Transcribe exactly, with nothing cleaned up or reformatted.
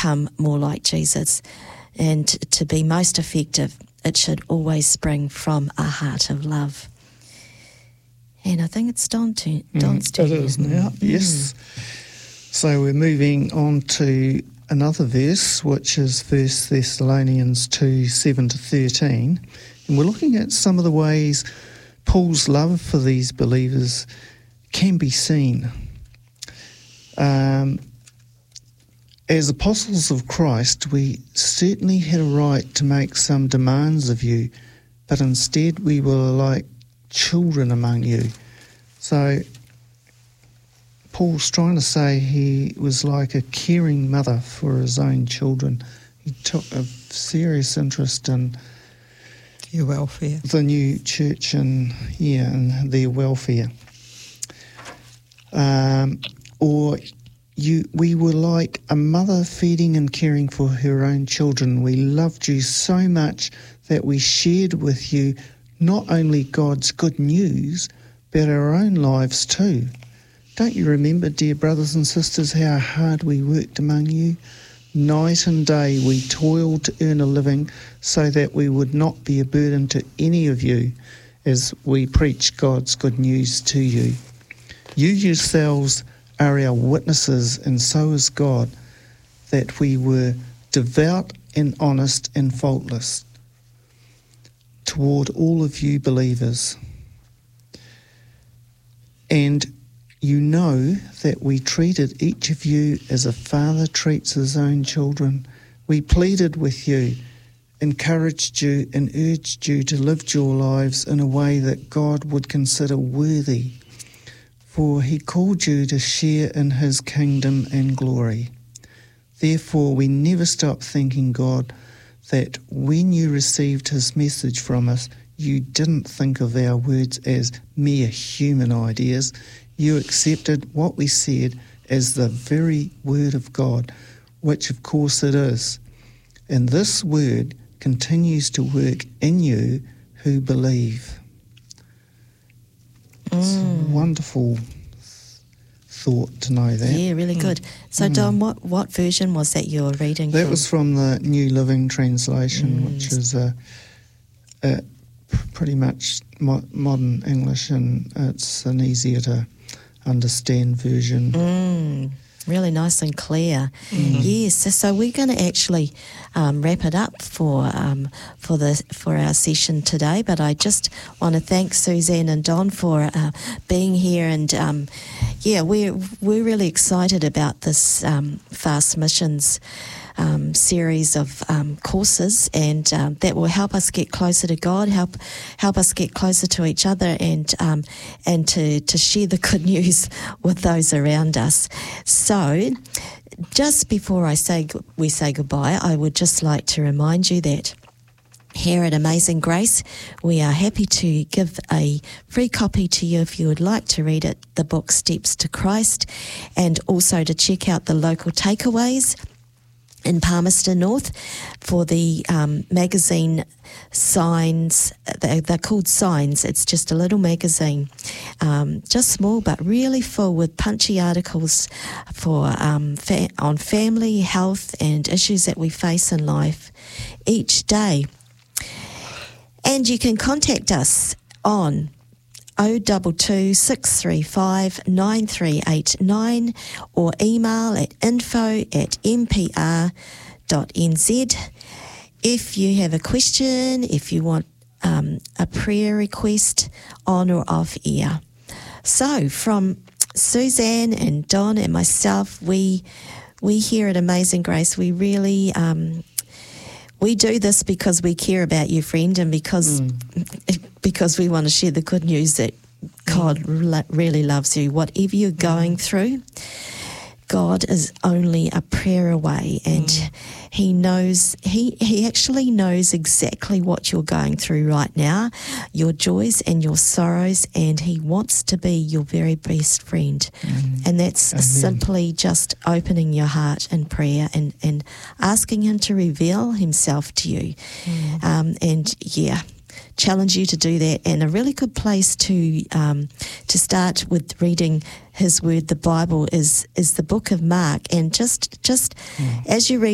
become more like Jesus. And to be most effective, it should always spring from a heart of love. And I think it's Don to, Don's mm, turn. It is now, mm. yes. So we're moving on to another verse, which is First Thessalonians two, seven to thirteen. And we're looking at some of the ways Paul's love for these believers can be seen. Um, as apostles of Christ, we certainly had a right to make some demands of you, but instead we were like children among you. So Paul's trying to say he was like a caring mother for his own children. He took a serious interest in your welfare, the new church, and yeah, and their welfare. Um, or you, we were like a mother feeding and caring for her own children. We loved you so much that we shared with you not only God's good news, but our own lives too. Don't you remember, dear brothers and sisters, how hard we worked among you? Night and day we toiled to earn a living so that we would not be a burden to any of you as we preach God's good news to you. You yourselves are our witnesses, and so is God, that we were devout and honest and faultless toward all of you believers. And you know that we treated each of you as a father treats his own children. We pleaded with you, encouraged you, and urged you to live your lives in a way that God would consider worthy, for he called you to share in his kingdom and glory. Therefore, we never stop thanking God that when you received his message from us, you didn't think of our words as mere human ideas. You accepted what we said as the very word of God, which of course it is. And this word continues to work in you who believe. Mm. It's a wonderful thought to know that. Yeah, really good. So, mm. Don, what, what version was that you were reading That from? was from the New Living Translation, mm. which is a, a pretty much mo- modern English, and it's an easier to understand version. Mm, really nice and clear. Mm. Yes, so, so we're going to actually um, wrap it up for um, for the for our session today. But I just want to thank Suzanne and Don for uh, being here, and um, yeah, we're we're really excited about this um, Fast Missions Um, series of um, courses, and um, that will help us get closer to God, help help us get closer to each other, and um, and to, to share the good news with those around us. So, just before I say we say goodbye, I would just like to remind you that here at Amazing Grace, we are happy to give a free copy to you if you would like to read it, the book Steps to Christ, and also to check out the local takeaways in Palmerston North for the um, magazine Signs. They're, they're called Signs. It's just a little magazine, um, just small but really full with punchy articles for um, fa- on family, health and issues that we face in life each day. And you can contact us on oh two two, six three five, nine three eight nine or email at info at m p r dot n z. If you have a question, if you want um, a prayer request on or off air. So from Suzanne and Don and myself, we we here at Amazing Grace, we really um, we do this because we care about you, friend, and because mm. because we want to share the good news that God mm. really loves you. Whatever you're going mm. through, God is only a prayer away, and mm. he knows, he, he actually knows exactly what you're going through right now, your joys and your sorrows, and he wants to be your very best friend. Mm. And that's Amen. Simply just opening your heart in prayer and, and asking him to reveal himself to you. Mm. Um, and yeah, challenge you to do that. And a really good place to um, to start with reading his word, the Bible, is is the book of Mark. And just just mm. as you read